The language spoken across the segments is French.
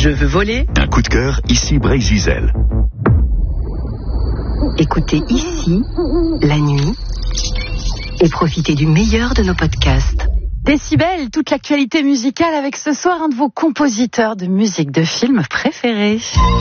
Je veux voler. Un coup de cœur, ici Brésil. Écoutez ici, la nuit, et profitez du meilleur de nos podcasts. Décibel, toute l'actualité musicale avec ce soir un de vos compositeurs de musique de film préférés.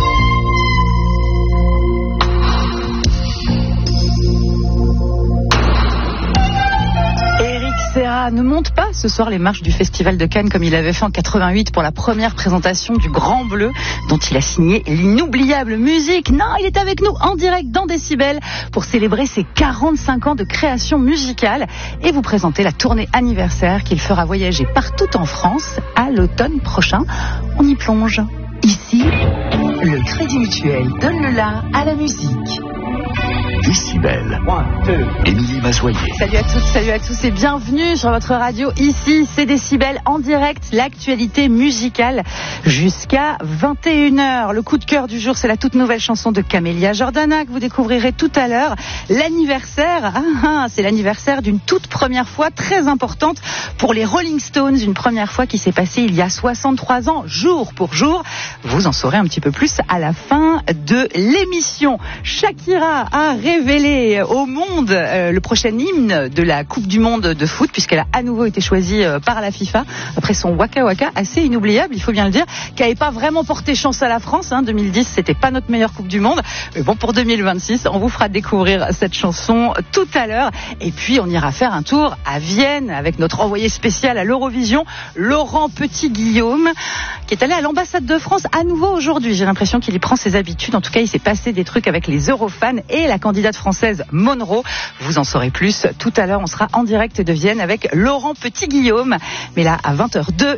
Serra ne monte pas ce soir les marches du Festival de Cannes comme il avait fait en 88 pour la première présentation du Grand Bleu dont il a signé l'inoubliable musique. Non, il est avec nous en direct dans Décibel pour célébrer ses 45 ans de création musicale et vous présenter la tournée anniversaire qu'il fera voyager partout en France à l'automne prochain. On y plonge. Ici, le Crédit Mutuel donne le la à la musique. Décibel. Émilie Mazoyer. Salut à tous et bienvenue sur votre radio. Ici, c'est Décibel en direct, l'actualité musicale jusqu'à 21h. Le coup de cœur du jour, c'est la toute nouvelle chanson de Camélia Jordana que vous découvrirez tout à l'heure. L'anniversaire, c'est l'anniversaire d'une toute première fois très importante pour les Rolling Stones. Une première fois qui s'est passée il y a 63 ans, jour pour jour. Vous en saurez un petit peu plus à la fin de l'émission. Shakira a révélé au monde le prochain hymne de la Coupe du Monde de foot, puisqu'elle a à nouveau été choisie par la FIFA après son Waka Waka assez inoubliable, il faut bien le dire, qui n'avait pas vraiment porté chance à la France. 2010, c'était pas notre meilleure Coupe du Monde, mais bon, pour 2026, on vous fera découvrir cette chanson tout à l'heure. Et puis on ira faire un tour à Vienne avec notre envoyé spécial à l'Eurovision, Laurent Petit-Guillaume, qui est allé à l'ambassade de France à nouveau aujourd'hui. J'ai l'impression qu'il y prend ses habitudes. En tout cas, il s'est passé des trucs avec les Eurofans et la candidate française Monroe. Vous en saurez plus tout à l'heure. On sera en direct de Vienne avec Laurent Petit-Guillaume. Mais là, à 20h02,